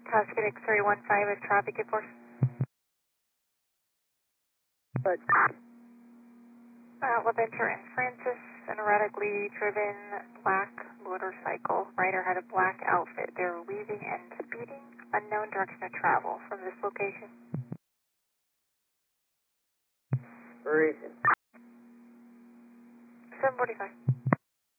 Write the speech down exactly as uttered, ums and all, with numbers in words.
Cascade X-ray one five at traffic report. But, Uh, LaVenture and Francis, an erratically driven black motorcycle. Rider had a black outfit. They were weaving and speeding. Unknown direction of travel from this location. where is it? seven forty-five.